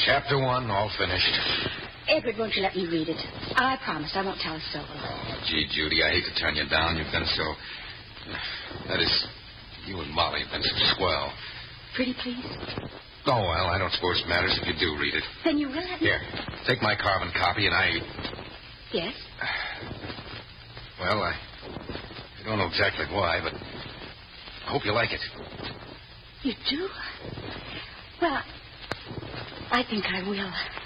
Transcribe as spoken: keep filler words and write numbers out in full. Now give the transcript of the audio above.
Chapter one, all finished. Edward, won't you let me read it? I promise I won't tell a soul. Oh, gee, Judy, I hate to turn you down. You've been so... That is, you and Molly have been so swell. Pretty please? Oh, well, I don't suppose it matters if you do read it. Then you will let me... Here, take my carbon copy and I... Yes? Well, I... I don't know exactly why, but I hope you like it. You do? Well, I think I will.